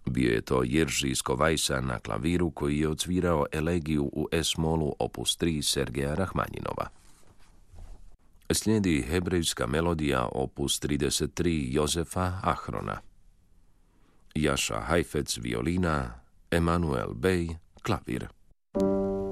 Bio je to Jerzy Skovajsa na klaviru koji je odsvirao elegiju u S-molu opus 3 Sergeja Rahmanjinova. Slijedi hebrejska melodija opus 33 Jozefa Ahrona. Jaša Hajfec violina, Emanuel Bey klavir.